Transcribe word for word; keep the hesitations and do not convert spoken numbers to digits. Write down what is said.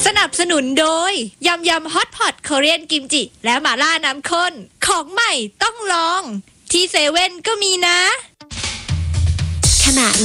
สนับสนุนโดยยำยำฮอตพอตคอเรียนกิมจิและหม่าล่าน้ำข้นของใหม่ต้องลองที่เซเว่นก็มีนะขณะ